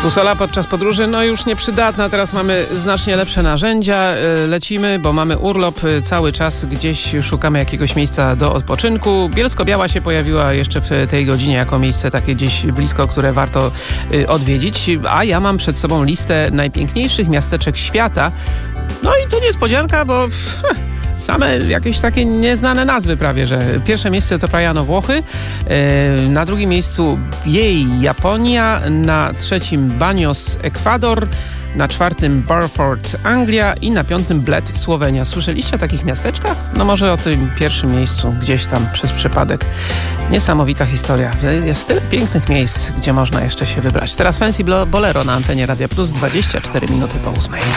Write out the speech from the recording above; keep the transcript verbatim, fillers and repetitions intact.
Busola podczas podróży, no już nieprzydatna. Teraz mamy znacznie lepsze narzędzia. Lecimy, bo mamy urlop. Cały czas gdzieś szukamy jakiegoś miejsca do odpoczynku. Bielsko-Biała się pojawiła jeszcze w tej godzinie jako miejsce takie gdzieś blisko, które warto odwiedzić. A ja mam przed sobą listę najpiękniejszych miasteczek świata. No i tu niespodzianka, bo... Same jakieś takie nieznane nazwy prawie, że pierwsze miejsce to Pajano, Włochy, na drugim miejscu jej Japonia, na trzecim Banios, Ekwador, na czwartym Barford, Anglia i na piątym Bled, Słowenia. Słyszeliście o takich miasteczkach? No może o tym pierwszym miejscu, gdzieś tam przez przypadek. Niesamowita historia. Jest tyle pięknych miejsc, gdzie można jeszcze się wybrać. Teraz Fancy Bolero na antenie Radia Plus, dwadzieścia cztery minuty po ósmej.